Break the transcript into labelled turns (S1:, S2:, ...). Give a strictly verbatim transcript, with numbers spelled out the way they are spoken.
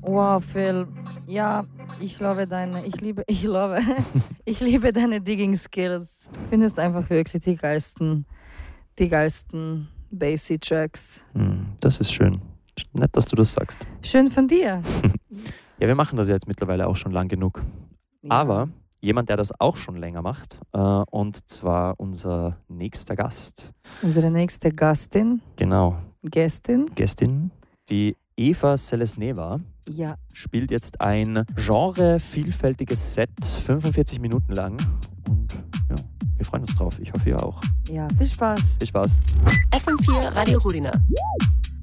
S1: Wow, Phil. Ja, ich glaube deine, ich liebe, ich glaube, ich liebe deine Digging Skills. Du findest einfach wirklich die geilsten, die geilsten Bassy Tracks.
S2: Hm, das ist schön. Nett, dass du das sagst.
S1: Schön von dir.
S2: Ja, wir machen das ja jetzt mittlerweile auch schon lang genug.
S1: Ja.
S2: Aber jemand, der das auch schon länger macht, äh, und zwar unser nächster Gast.
S1: Unsere nächste Gastin,
S2: Genau,
S1: Gästin.
S2: Gästin, die Eva Selesneva,
S1: Ja,
S2: spielt jetzt ein genrevielfältiges Set, fünfundvierzig Minuten lang. Und ja, wir freuen uns drauf. Ich hoffe, ihr auch.
S1: ja, viel Spaß.
S2: Viel Spaß.
S3: F M vier Radio Rudina.